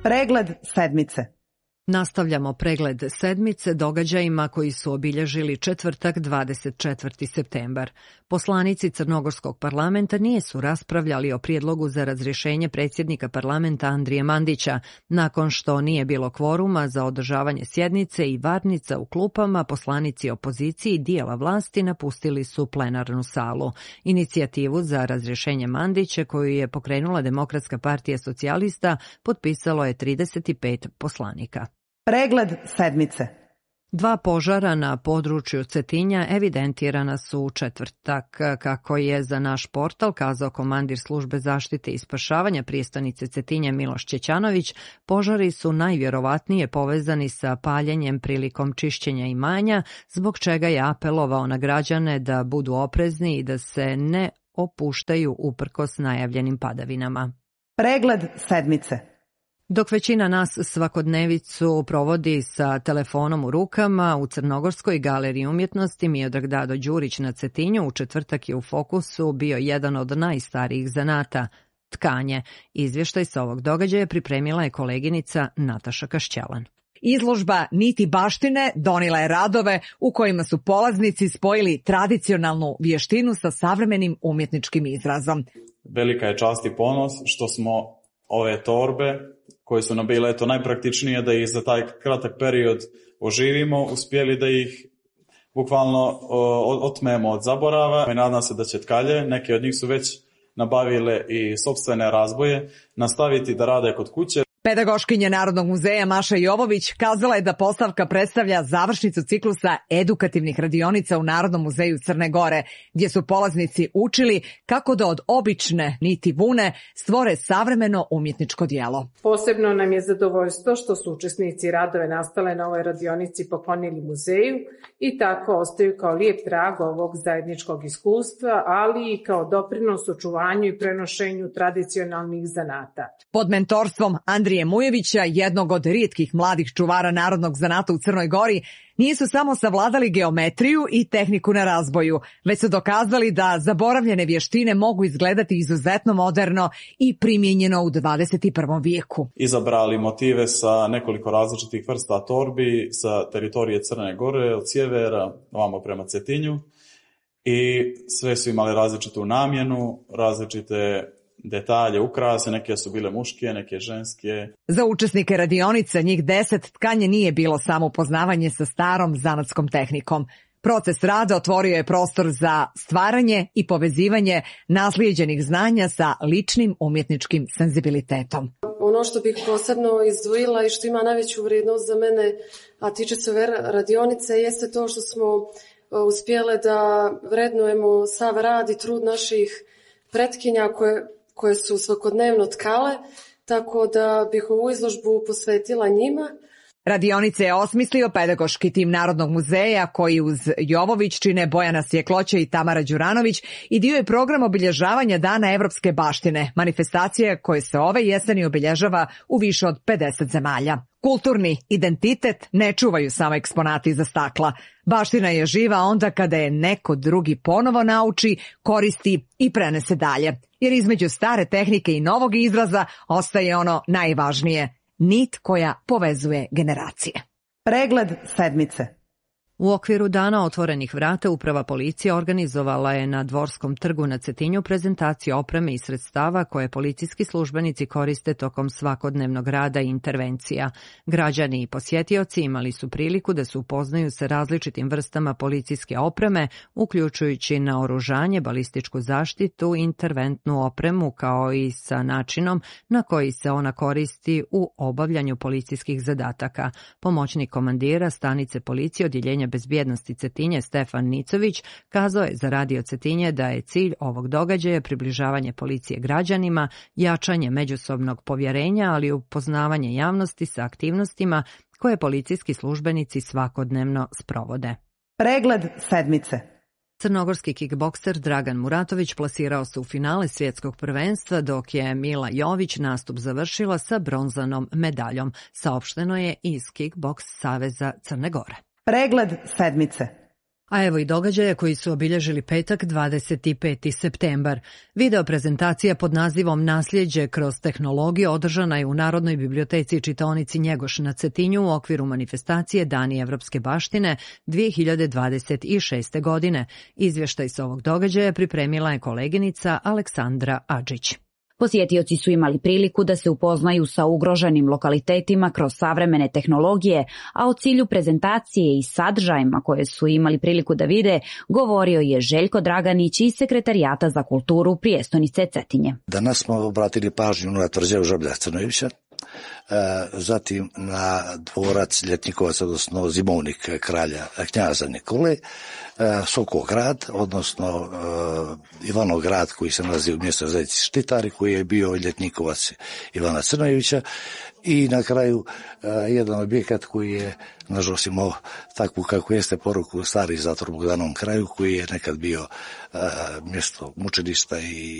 Pregled sedmice. Nastavljamo pregled sedmice događajima koji su obilježili četvrtak 24. septembar. Poslanici Crnogorskog parlamenta nisu raspravljali o prijedlogu za razrješenje predsjednika parlamenta Andrije Mandića. Nakon što nije bilo kvoruma za održavanje sjednice i varnica u klupama, poslanici opozicije i dijela vlasti napustili su plenarnu salu. Inicijativu za razrješenje Mandića, koju je pokrenula Demokratska partija socijalista, potpisalo je 35 poslanika. Pregled sedmice. 2 požara na području Cetinja evidentirana su u četvrtak. Kako je za naš portal kazao komandir službe zaštite i spašavanja prijestonice Cetinja Miloš Ćećanović, požari su najvjerovatnije povezani sa paljenjem prilikom čišćenja imanja, zbog čega je apelovao na građane da budu oprezni i da se ne opuštaju uprkos najavljenim padavinama. Pregled sedmice. Dok većina nas svakodnevicu provodi sa telefonom u rukama, u Crnogorskoj galeriji umjetnosti Miodrag Dado Đurić na Cetinju u četvrtak je u fokusu bio jedan od najstarijih zanata – tkanje. Izvještaj sa ovog događaja pripremila je koleginica Nataša Kašćelan. Izložba Niti baštine donijela je radove u kojima su polaznici spojili tradicionalnu vještinu sa savremenim umjetničkim izrazom. Velika je čast i ponos što smo ove torbe, koje su nam bile najpraktičnije da ih za taj kratak period oživimo, uspjeli da ih bukvalno otmemo od zaborava. I nadam se da će tkalje, neke od njih su već nabavile i sopstvene razboje, nastaviti da rade kod kuće. Pedagoškinja Narodnog muzeja Maša Jovović kazala je da postavka predstavlja završnicu ciklusa edukativnih radionica u Narodnom muzeju Crne Gore, gdje su polaznici učili kako da od obične niti vune stvore savremeno umjetničko djelo. Posebno nam je zadovoljstvo što su učesnici radove nastale na ovoj radionici poklonili muzeju i tako ostaju kao lijep trag ovog zajedničkog iskustva, ali i kao doprinos očuvanju i prenošenju tradicionalnih zanata. Pod mentorstvom Andrije Mujevića, jednog od rijetkih mladih čuvara narodnog zanata u Crnoj Gori, nisu samo savladali geometriju i tehniku na razboju, već su dokazali da zaboravljene vještine mogu izgledati izuzetno moderno i primijenjeno u 21. vijeku. Izabrali motive sa nekoliko različitih vrsta torbi sa teritorije Crne Gore, od sjevera ovamo prema Cetinju, i sve su imali različitu namjenu, različite detalje, ukrase, neke su bile muške, neke ženske. Za učesnike radionice, njih 10, tkanje nije bilo samo upoznavanje sa starom zanatskom tehnikom. Proces rada otvorio je prostor za stvaranje i povezivanje naslijeđenih znanja sa ličnim umjetničkim senzibilitetom. Ono što bih posebno izdvojila i što ima najveću vrijednost za mene, a tiče se ove radionice, jeste to što smo uspjele da vrednujemo sav rad i trud naših pretkinja koje su svakodnevno tkale, tako da bih ovu izložbu posvetila njima. Radionice je osmislio pedagoški tim Narodnog muzeja, koji uz Jovović čine Bojana Sjekloća i Tamara Đuranović, i dio je program obilježavanja Dana evropske baštine, manifestacija koje se ove jeseni obilježava u više od 50 zemalja. Kulturni identitet ne čuvaju samo eksponati iza stakla. Baština je živa onda kada je neko drugi ponovo nauči, koristi i prenese dalje. Jer između stare tehnike i novog izraza ostaje ono najvažnije – nit koja povezuje generacije. Pregled sedmice. U okviru Dana otvorenih vrata Uprava policije organizovala je na Dvorskom trgu na Cetinju prezentaciju opreme i sredstava koje policijski službenici koriste tokom svakodnevnog rada i intervencija. Građani i posjetioci imali su priliku da se upoznaju sa različitim vrstama policijske opreme, uključujući naoružanje, balističku zaštitu, interventnu opremu, kao i sa načinom na koji se ona koristi u obavljanju policijskih zadataka. Pomoćnik komandira stanice policije odjeljenja bezbjednosti Cetinje Stefan Nicović kazao je za Radio Cetinje da je cilj ovog događaja približavanje policije građanima, jačanje međusobnog povjerenja, ali i upoznavanje javnosti sa aktivnostima koje policijski službenici svakodnevno sprovode. Pregled sedmice. Crnogorski kickbokser Dragan Muratović plasirao se u finale svjetskog prvenstva, dok je Mila Jović nastup završila sa bronzanom medaljom, saopšteno je iz Kickboks Saveza Crne Gore. Pregled sedmice. A evo i događaja koji su obilježili petak 25. septembar. Video prezentacija pod nazivom Nasljeđe kroz tehnologiju održana je u Narodnoj biblioteci i čitaonici Njegoš na Cetinju u okviru manifestacije Dani evropske baštine 2026. godine. Izvještaj sa ovog događaja pripremila je koleginica Aleksandra Adžić. Posjetioci su imali priliku da se upoznaju sa ugroženim lokalitetima kroz savremene tehnologije, a o cilju prezentacije i sadržajima koje su imali priliku da vide, govorio je Željko Draganić iz Sekretarijata za kulturu prijestonice Cetinje. Danas smo obratili pažnju na tvrđavu Žablja Crnojevića, zatim na dvorac Ljetnikovac, odnosno zimovnik kralja knjaza Nikole, Sokograd, odnosno Ivanograd koji se nalazi u mjestu zajednici Štitari, koji je bio Ljetnikovac Ivana Crnojevića, i na kraju jedan objekat koji je, nažalost, imao takvu kako jeste poruku, stari zatvor u Bogdanovom kraju, koji je nekad bio mjesto mučilišta i